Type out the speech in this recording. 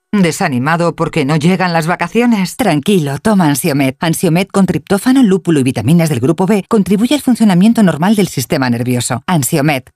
¿Desanimado porque no llegan las vacaciones? Tranquilo, toma Ansiomed. Ansiomed con triptófano, lúpulo y vitaminas del grupo B contribuye al funcionamiento normal del sistema nervioso. Ansiomed,